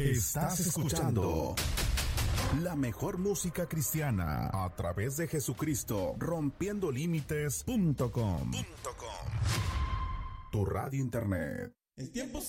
Estás escuchando la mejor música cristiana a través de Jesucristo, rompiendolímites.com. Tu radio internet. El tiempo